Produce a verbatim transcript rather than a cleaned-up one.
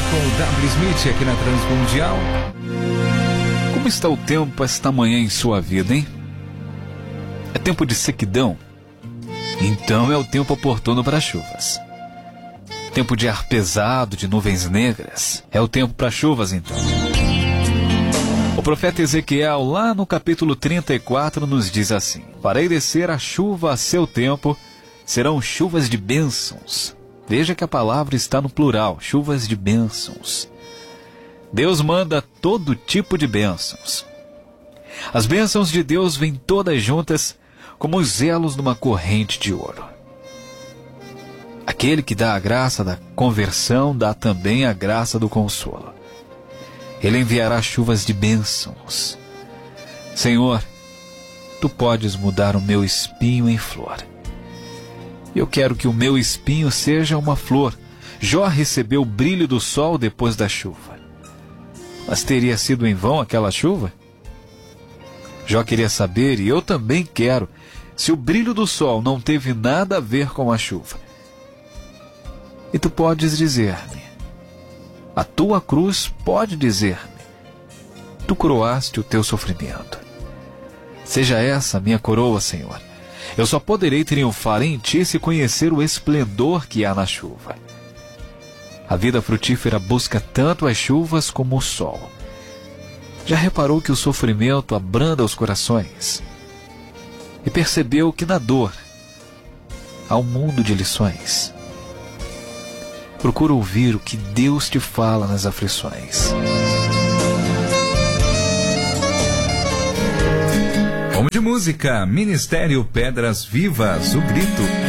com o W. Smith aqui na Transmundial. Como está o tempo esta manhã em sua vida, hein? É tempo de sequidão? Então é o tempo oportuno para chuvas. Tempo de ar pesado, de nuvens negras. É o tempo para chuvas, então. O profeta Ezequiel, lá no capítulo trinta e quatro, nos diz assim: farei descer a chuva a seu tempo, serão chuvas de bênçãos. Veja que a palavra está no plural, chuvas de bênçãos. Deus manda todo tipo de bênçãos. As bênçãos de Deus vêm todas juntas, como os elos numa corrente de ouro. Aquele que dá a graça da conversão, dá também a graça do consolo. Ele enviará chuvas de bênçãos. Senhor, Tu podes mudar o meu espinho em flor. Eu quero que o meu espinho seja uma flor. Jó recebeu o brilho do sol depois da chuva. Mas teria sido em vão aquela chuva? Jó queria saber, e eu também quero, se o brilho do sol não teve nada a ver com a chuva. E tu podes dizer-me, a tua cruz pode dizer-me, tu coroaste o teu sofrimento. Seja essa a minha coroa, Senhor. Eu só poderei triunfar em ti se conhecer o esplendor que há na chuva. A vida frutífera busca tanto as chuvas como o sol. Já reparou que o sofrimento abranda os corações? E percebeu que na dor há um mundo de lições. Procura ouvir o que Deus te fala nas aflições. Vamos de música, Ministério Pedras Vivas, o grito.